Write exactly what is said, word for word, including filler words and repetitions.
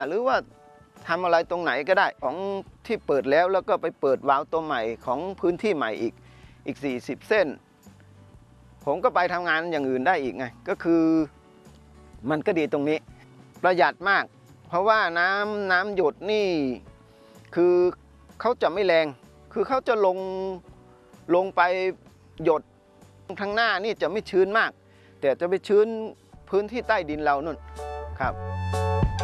หรือว่าทำอะไรตรงไหนก็ได้ของที่เปิดแล้วแล้วก็ไปเปิดวาล์วตัวใหม่ของพื้นที่ใหม่อีกอีกสี่สิบเส้นผมก็ไปทำงานอย่างอื่นได้อีกไงก็คือมันก็ดีตรงนี้ประหยัดมากเพราะว่าน้ำน้ำหยดนี่คือเขาจะไม่แรงคือเขาจะลงลงไปหยดทางหน้านี่จะไม่ชื้นมากแต่จะไปชื้นพื้นที่ใต้ดินเรานู่นครับ